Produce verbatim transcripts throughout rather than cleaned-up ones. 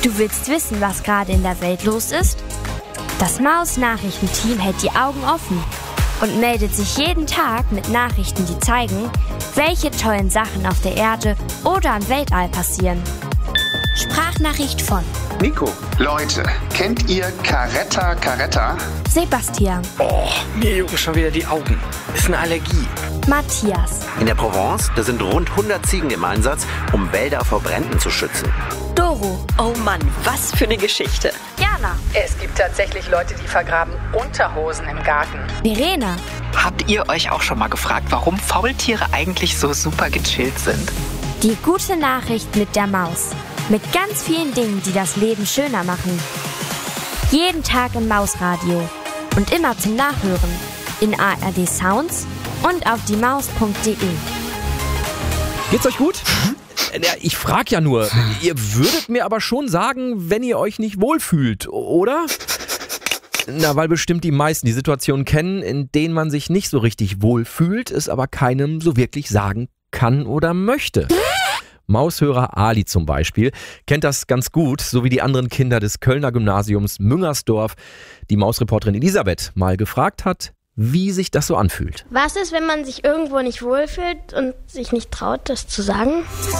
Du willst wissen, was gerade in der Welt los ist? Das Maus-Nachrichtenteam hält die Augen offen und meldet sich jeden Tag mit Nachrichten, die zeigen, welche tollen Sachen auf der Erde oder im Weltall passieren. Sprachnachricht von Nico. Leute, kennt ihr Caretta Caretta? Sebastian. Oh, mir jucken schon wieder die Augen. Ist eine Allergie. Matthias. In der Provence, da sind rund hundert Ziegen im Einsatz, um Wälder vor Bränden zu schützen. Doro. Oh Mann, was für eine Geschichte. Jana. Es gibt tatsächlich Leute, die vergraben Unterhosen im Garten. Verena. Habt ihr euch auch schon mal gefragt, warum Faultiere eigentlich so super gechillt sind? Die gute Nachricht mit der Maus. Mit ganz vielen Dingen, die das Leben schöner machen. Jeden Tag im Mausradio. Und immer zum Nachhören. In A R D Sounds und auf die maus punkt de. Geht's euch gut? Ja, ich frag ja nur. Ihr würdet mir aber schon sagen, wenn ihr euch nicht wohlfühlt, oder? Na, weil bestimmt die meisten die Situation kennen, in denen man sich nicht so richtig wohlfühlt, es aber keinem so wirklich sagen kann oder möchte. Maushörer Ali zum Beispiel kennt das ganz gut, so wie die anderen Kinder des Kölner Gymnasiums Müngersdorf, die Mausreporterin Elisabeth mal gefragt hat, wie sich das so anfühlt. Was ist, wenn man sich irgendwo nicht wohlfühlt und sich nicht traut, das zu sagen?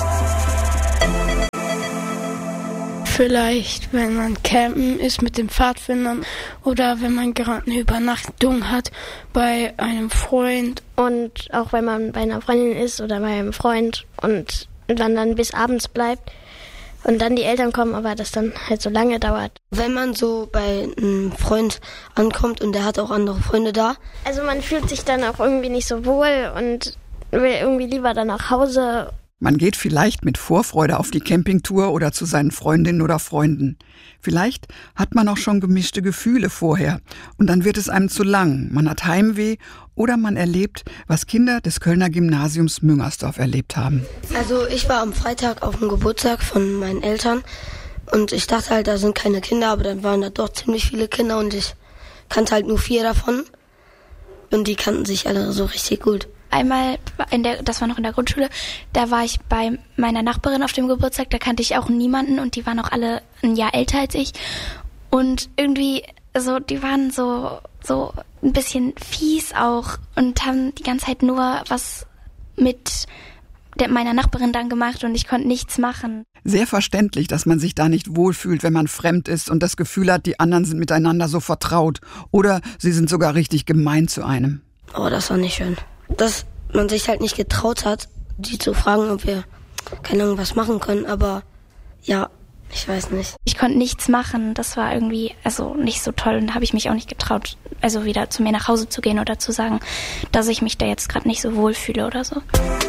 Vielleicht, wenn man campen ist mit den Pfadfindern oder wenn man gerade eine Übernachtung hat bei einem Freund. Und auch wenn man bei einer Freundin ist oder bei einem Freund und dann, dann bis abends bleibt und dann die Eltern kommen, aber das dann halt so lange dauert. Wenn man so bei einem Freund ankommt und der hat auch andere Freunde da. Also man fühlt sich dann auch irgendwie nicht so wohl und will irgendwie lieber dann nach Hause. Man geht vielleicht mit Vorfreude auf die Campingtour oder zu seinen Freundinnen oder Freunden. Vielleicht hat man auch schon gemischte Gefühle vorher und dann wird es einem zu lang. Man hat Heimweh oder man erlebt, was Kinder des Kölner Gymnasiums Müngersdorf erlebt haben. Also ich war am Freitag auf dem Geburtstag von meinen Eltern und ich dachte halt, da sind keine Kinder, aber dann waren da doch ziemlich viele Kinder und ich kannte halt nur vier davon und die kannten sich alle so richtig gut. Einmal, in der, das war noch in der Grundschule, da war ich bei meiner Nachbarin auf dem Geburtstag, da kannte ich auch niemanden und die waren auch alle ein Jahr älter als ich. Und irgendwie, so, die waren so, so ein bisschen fies auch und haben die ganze Zeit nur was mit der, meiner Nachbarin dann gemacht und ich konnte nichts machen. Sehr verständlich, dass man sich da nicht wohlfühlt, wenn man fremd ist und das Gefühl hat, die anderen sind miteinander so vertraut oder sie sind sogar richtig gemein zu einem. Oh, das war nicht schön. Dass man sich halt nicht getraut hat, die zu fragen, ob wir, keine Ahnung, was machen können, aber ja, ich weiß nicht. Ich konnte nichts machen, das war irgendwie also nicht so toll und da habe ich mich auch nicht getraut, also wieder zu mir nach Hause zu gehen oder zu sagen, dass ich mich da jetzt gerade nicht so wohl fühle oder so.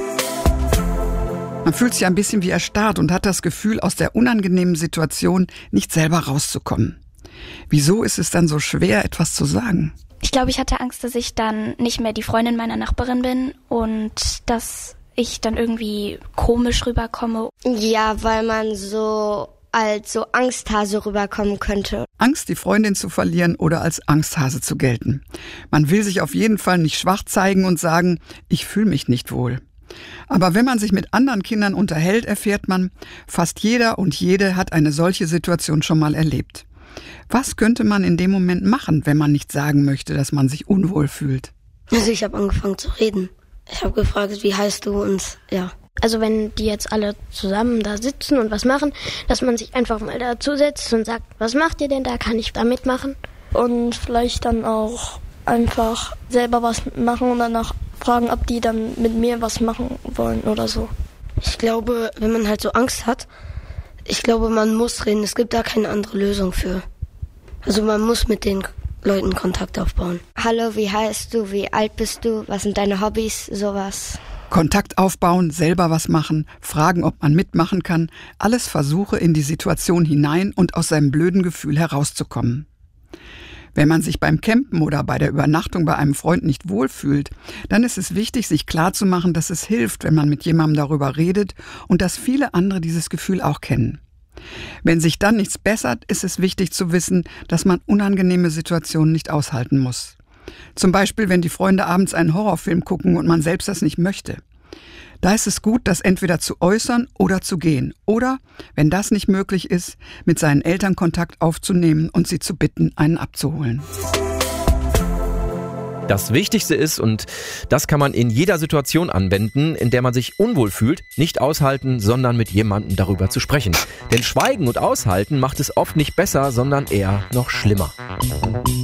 Man fühlt sich ein bisschen wie erstarrt und hat das Gefühl, aus der unangenehmen Situation nicht selber rauszukommen. Wieso ist es dann so schwer, etwas zu sagen? Ich glaube, ich hatte Angst, dass ich dann nicht mehr die Freundin meiner Nachbarin bin und dass ich dann irgendwie komisch rüberkomme. Ja, weil man so als so Angsthase rüberkommen könnte. Angst, die Freundin zu verlieren oder als Angsthase zu gelten. Man will sich auf jeden Fall nicht schwach zeigen und sagen, ich fühle mich nicht wohl. Aber wenn man sich mit anderen Kindern unterhält, erfährt man, fast jeder und jede hat eine solche Situation schon mal erlebt. Was könnte man in dem Moment machen, wenn man nicht sagen möchte, dass man sich unwohl fühlt? Also ich habe angefangen zu reden. Ich habe gefragt, wie heißt du und ja. Also wenn die jetzt alle zusammen da sitzen und was machen, dass man sich einfach mal dazusetzt und sagt, was macht ihr denn da, kann ich da mitmachen? Und vielleicht dann auch einfach selber was machen und danach fragen, ob die dann mit mir was machen wollen oder so. Ich glaube, wenn man halt so Angst hat, ich glaube, man muss reden. Es gibt da keine andere Lösung für. Also man muss mit den Leuten Kontakt aufbauen. Hallo, wie heißt du? Wie alt bist du? Was sind deine Hobbys? Sowas. Kontakt aufbauen, selber was machen, fragen, ob man mitmachen kann. Alles Versuche, in die Situation hinein und aus seinem blöden Gefühl herauszukommen. Wenn man sich beim Campen oder bei der Übernachtung bei einem Freund nicht wohlfühlt, dann ist es wichtig, sich klarzumachen, dass es hilft, wenn man mit jemandem darüber redet und dass viele andere dieses Gefühl auch kennen. Wenn sich dann nichts bessert, ist es wichtig zu wissen, dass man unangenehme Situationen nicht aushalten muss. Zum Beispiel, wenn die Freunde abends einen Horrorfilm gucken und man selbst das nicht möchte. Da ist es gut, das entweder zu äußern oder zu gehen. Oder, wenn das nicht möglich ist, mit seinen Eltern Kontakt aufzunehmen und sie zu bitten, einen abzuholen. Das Wichtigste ist, und das kann man in jeder Situation anwenden, in der man sich unwohl fühlt, nicht aushalten, sondern mit jemandem darüber zu sprechen. Denn Schweigen und Aushalten macht es oft nicht besser, sondern eher noch schlimmer.